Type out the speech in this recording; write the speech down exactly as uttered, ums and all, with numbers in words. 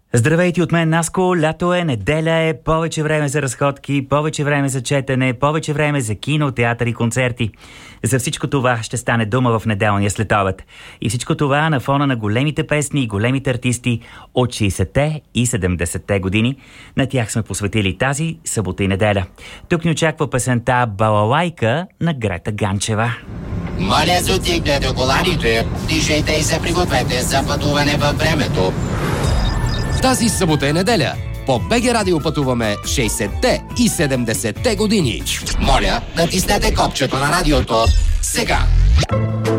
Здравейте от мен, Наско. Лято е, неделя е, повече време за разходки, повече време за четене, повече време за кино, театър и концерти. За всичко това ще стане дума в неделния следобед. И всичко това на фона на големите песни и големите артисти от шейсетте и седемдесетте години. На тях сме посветили тази събота и неделя. Тук ни очаква песента "Балалайка" на Грета Ганчева. Моля, затигнете коланите, дишайте и се пригответе за пътуване във времето. Тази събота и неделя по БГ Радио пътуваме шейсетте и седемдесетте години. Моля, натиснете копчето на радиото сега.